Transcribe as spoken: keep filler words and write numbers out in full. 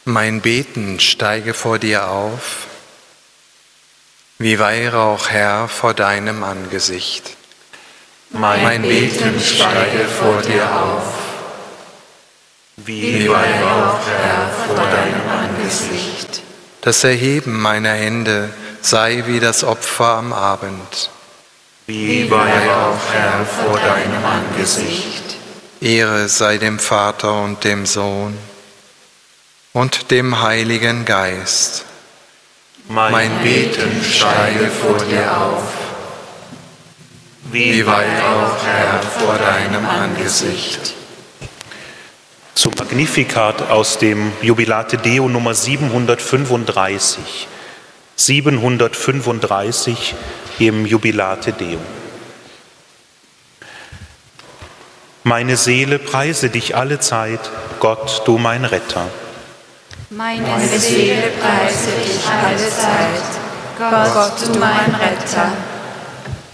Mein Beten steige vor dir auf, wie Weihrauch, Herr, vor deinem Angesicht. Mein, mein Beten steige vor dir auf, wie Weihrauch, Herr, vor deinem Angesicht. Das Erheben meiner Hände sei wie das Opfer am Abend. Wie Weihrauch, Herr, vor deinem Angesicht. Ehre sei dem Vater und dem Sohn und dem Heiligen Geist. Mein, mein Beten steige vor dir auf, wie Weihrauch, Herr, vor deinem Angesicht. Zum Magnificat aus dem Jubilate Deo Nummer siebenhundertfünfunddreißig. siebenhundertfünfunddreißig im Jubilate Deo. Meine Seele preise dich alle Zeit, Gott, du mein Retter. Meine, Meine Seele preise dich alle Zeit, Gott, du mein Retter.